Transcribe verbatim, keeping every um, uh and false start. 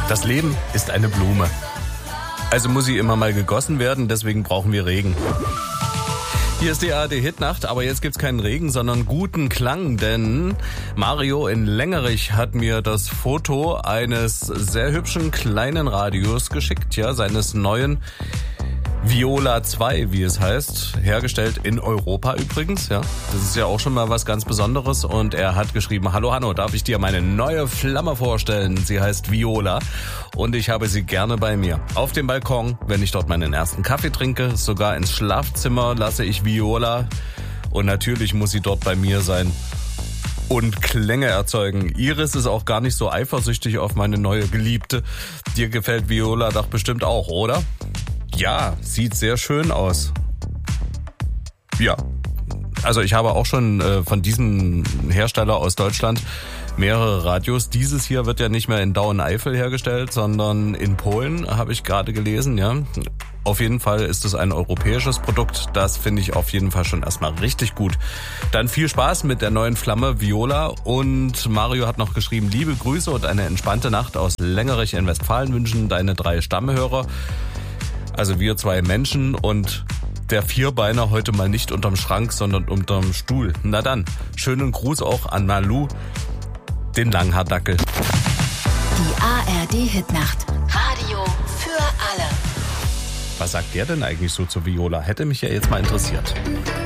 Das Leben ist eine Blume. Also muss sie immer mal gegossen werden, deswegen brauchen wir Regen. Hier ist die A R D-Hitnacht, aber jetzt gibt's keinen Regen, sondern guten Klang, denn Mario in Lengerich hat mir das Foto eines sehr hübschen kleinen Radios geschickt, ja, seines neuen Viola zwei, wie es heißt, hergestellt in Europa übrigens, ja. Das ist ja auch schon mal was ganz Besonderes und er hat geschrieben: Hallo Hanno, darf ich dir meine neue Flamme vorstellen? Sie heißt Viola und ich habe sie gerne bei mir. Auf dem Balkon, wenn ich dort meinen ersten Kaffee trinke, sogar ins Schlafzimmer lasse ich Viola und natürlich muss sie dort bei mir sein und Klänge erzeugen. Iris ist auch gar nicht so eifersüchtig auf meine neue Geliebte. Dir gefällt Viola doch bestimmt auch, oder? Ja, sieht sehr schön aus. Ja, also ich habe auch schon äh, von diesem Hersteller aus Deutschland mehrere Radios. Dieses hier wird ja nicht mehr in Daueneifel hergestellt, sondern in Polen, habe ich gerade gelesen, ja. Auf jeden Fall ist es ein europäisches Produkt. Das finde ich auf jeden Fall schon erstmal richtig gut. Dann viel Spaß mit der neuen Flamme Viola. Und Mario hat noch geschrieben: Liebe Grüße und eine entspannte Nacht aus Lengerich in Westfalen wünschen deine drei Stammhörer. Also wir zwei Menschen und der Vierbeiner heute mal nicht unterm Schrank, sondern unterm Stuhl. Na dann, schönen Gruß auch an Malu, den Langhaardackel. Die A R D-Hitnacht. Radio für alle. Was sagt der denn eigentlich so zu Viola? Hätte mich ja jetzt mal interessiert.